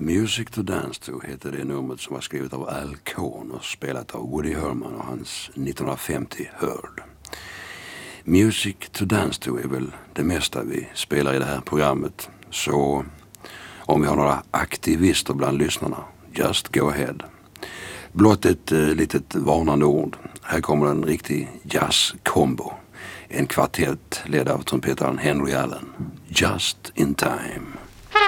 Music to Dance To heter det numret som var skrivet av Al Cohn och spelat av Woody Herman och hans 1950 Heard. Music to Dance To är väl det mesta vi spelar i det här programmet. Så om vi har några aktivister bland lyssnarna, just go ahead. Blott ett litet varnande ord. Här kommer en riktig jazz-kombo. En kvartett ledd av trumpetaren Henry Allen. Just in time.